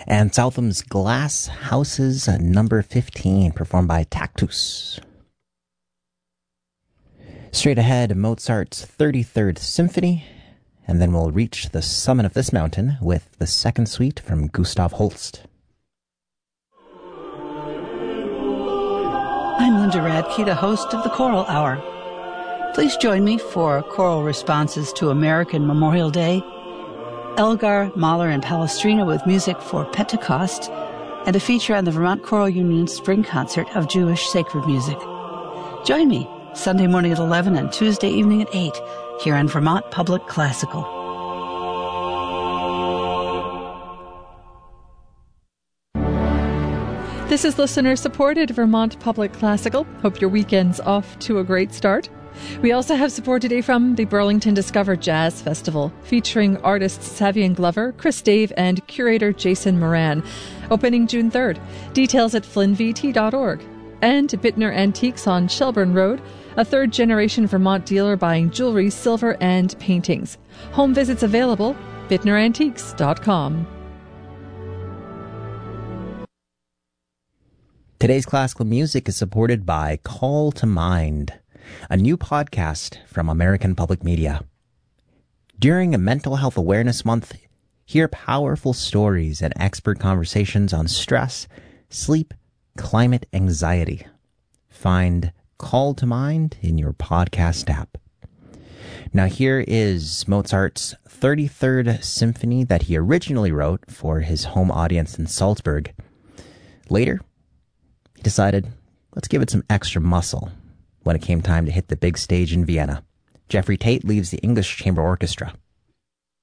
And Southam's Glass Houses, number 15, performed by Tactus. Straight ahead, Mozart's 33rd Symphony, and then we'll reach the summit of this mountain with the second suite from Gustav Holst. I'm Linda Radke, the host of the Choral Hour. Please join me for choral responses to American Memorial Day, Elgar, Mahler, and Palestrina with music for Pentecost, and a feature on the Vermont Choral Union's Spring Concert of Jewish Sacred Music. Join me Sunday morning at 11 and Tuesday evening at 8 here on Vermont Public Classical. This is listener-supported Vermont Public Classical. Hope your weekend's off to a great start. We also have support today from the Burlington Discover Jazz Festival, featuring artists Savian Glover, Chris Dave, and curator Jason Moran. Opening June 3rd. Details at flynnvt.org. And Bittner Antiques on Shelburne Road, a third-generation Vermont dealer buying jewelry, silver, and paintings. Home visits available, bittnerantiques.com. Today's classical music is supported by Call to Mind, a new podcast from American Public Media. During a Mental Health Awareness Month, hear powerful stories and expert conversations on stress, sleep, climate anxiety. Find Call to Mind in your podcast app. Now here is Mozart's 33rd Symphony that he originally wrote for his home audience in Salzburg. Later, he decided, let's give it some extra muscle when it came time to hit the big stage in Vienna. Jeffrey Tate leads the English Chamber Orchestra.